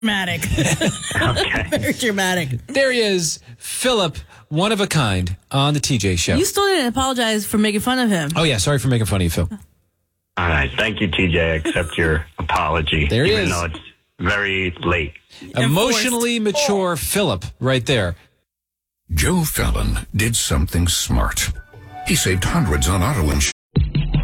Dramatic. Okay. Very dramatic. There he is, Philip, one of a kind, on the TJ Show. You still didn't apologize for making fun of him. Oh, yeah, sorry for making fun of you, Phil. All right. Thank you, TJ. I accept your apology. There he even is. though it's very late. Emotionally mature Philip right there. Joe Fallon did something smart. He saved hundreds on auto insurance.